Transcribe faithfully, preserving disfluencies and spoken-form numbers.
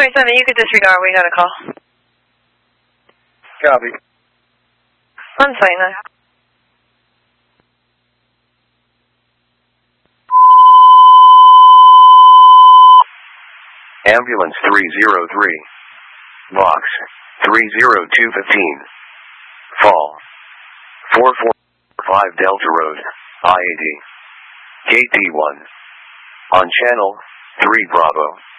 twenty-seven, you could disregard. We got a call. Copy. On site now. Ambulance three zero three. Box three zero two fifteen. Fall. four four five Delta Road, I A D. Gate D one. On channel three Bravo.